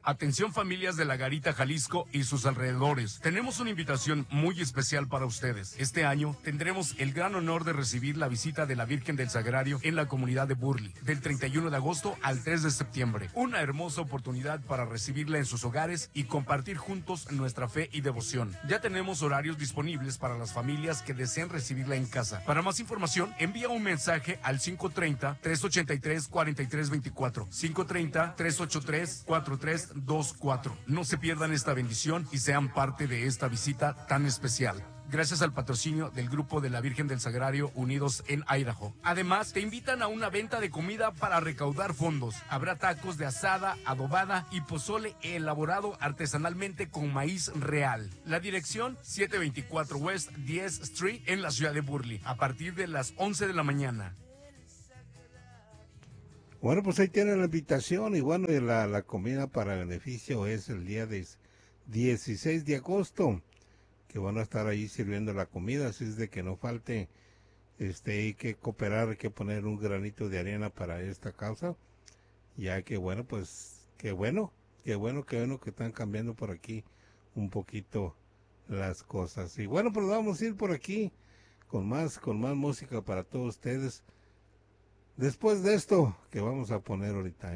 Atención familias de La Garita, Jalisco y sus alrededores. Tenemos una invitación muy especial para ustedes. Este año tendremos el gran honor de recibir la visita de la Virgen del Sagrario en la comunidad de Burley, del 31 de agosto al 3 de septiembre. Una hermosa oportunidad para recibirla en sus hogares y compartir juntos nuestra fe y devoción. Ya tenemos horarios disponibles para las familias que deseen recibirla en casa. Para más información, envía un mensaje al 530-383-4324. 530-383-4324. No se pierdan esta bendición y sean parte de esta visita tan especial. Gracias al patrocinio del Grupo de la Virgen del Sagrario Unidos en Idaho. Además, te invitan a una venta de comida para recaudar fondos. Habrá tacos de asada, adobada y pozole elaborado artesanalmente con maíz real. La dirección, 724 West 10th Street en la ciudad de Burley, a partir de las 11 de la mañana. Bueno, pues ahí tienen la invitación y bueno, y la comida para beneficio es el día 16 de agosto. Que van a estar ahí sirviendo la comida, así es de que no falte, hay que cooperar, hay que poner un granito de arena para esta causa, ya que bueno, pues, qué bueno que están cambiando por aquí un poquito las cosas. Y bueno, pues vamos a ir por aquí con más música para todos ustedes, después de esto que vamos a poner ahorita,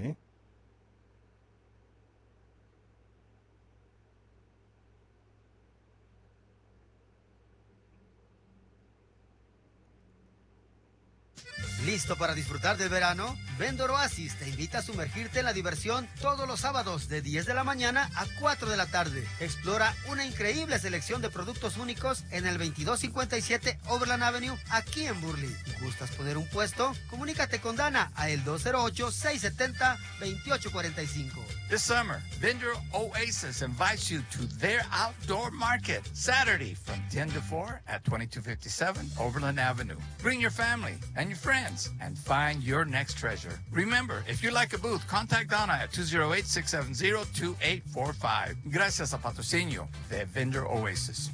¿Listo para disfrutar del verano? Vendor Oasis te invita a sumergirte en la diversión todos los sábados de 10 de la mañana a 4 de la tarde. Explora una increíble selección de productos únicos en el 2257 Overland Avenue, aquí en Burley. ¿Gustas poner un puesto? Comunícate con Dana a el 208-670-2845. This summer, Vendor Oasis invites you to their outdoor market, Saturday from 10 to 4 at 2257 Overland Avenue. Bring your family and your friends and find your next treasure. Remember, if you like a booth, contact Donna at 208-670-2845. Gracias a patrocinio de Vendor Oasis.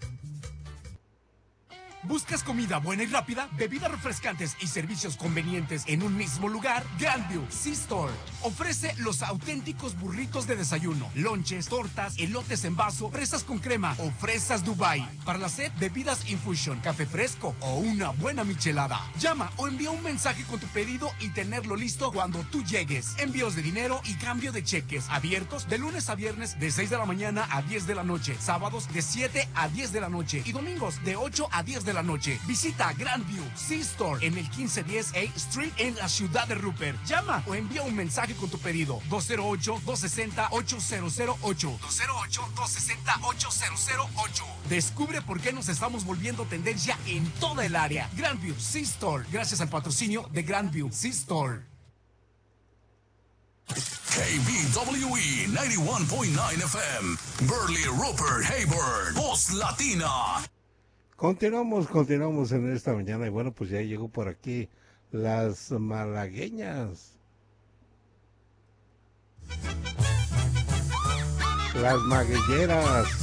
¿Buscas comida buena y rápida, bebidas refrescantes y servicios convenientes en un mismo lugar? Grandview C-Store ofrece los auténticos burritos de desayuno, lonches, tortas, elotes en vaso, fresas con crema o fresas Dubai. Para la sed, bebidas infusion, café fresco o una buena michelada. Llama o envía un mensaje con tu pedido y tenerlo listo cuando tú llegues. Envíos de dinero y cambio de cheques abiertos de lunes a viernes de 6 de la mañana a 10 de la noche, sábados de 7 a 10 de la noche y domingos de 8 a 10 de la noche. Visita Grandview C-Store en el 1510 A Street en la ciudad de Rupert. Llama o envía un mensaje con tu pedido. 208-260-8008. 208-260-8008. Descubre por qué nos estamos volviendo tendencia en toda el área. Grandview C-Store, gracias al patrocinio de Grandview C-Store. KBWE 91.9 FM, Burley, Rupert, Hayward, Voz Latina. Continuamos en esta mañana y bueno, pues ya llegó por aquí las malagueñas. Las maguilleras.